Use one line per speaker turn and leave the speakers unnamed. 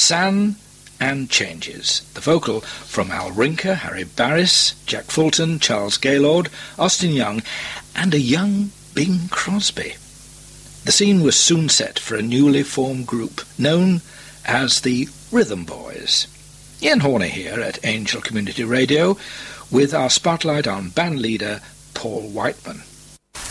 San and Changes. The vocal from Al Rinker, Harry Barris, Jack Fulton, Charles Gaylord, Austin Young, and a young Bing Crosby. The scene was soon set for a newly formed group known as the Rhythm Boys. Ian Horner here at Angel Community Radio with our spotlight on band leader Paul Whiteman.